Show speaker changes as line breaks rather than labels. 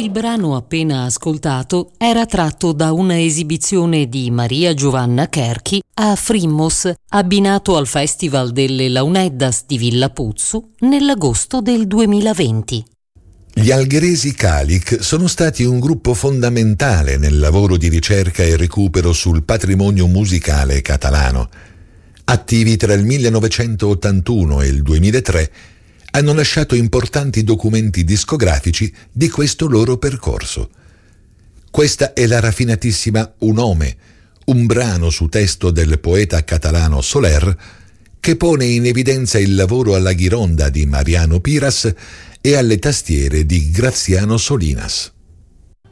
Il brano appena ascoltato era tratto da una esibizione di Maria Giovanna Cherchi a Frimmos, abbinato al Festival delle Launeddas di Villa Puzzu nell'agosto del 2020.
Gli Algheresi Calic sono stati un gruppo fondamentale nel lavoro di ricerca e recupero sul patrimonio musicale catalano. Attivi tra il 1981 e il 2003, hanno lasciato importanti documenti discografici di questo loro percorso. Questa è la raffinatissima Un Home, un brano su testo del poeta catalano Soler, che pone in evidenza il lavoro alla ghironda di Mariano Piras e alle tastiere di Graziano Solinas.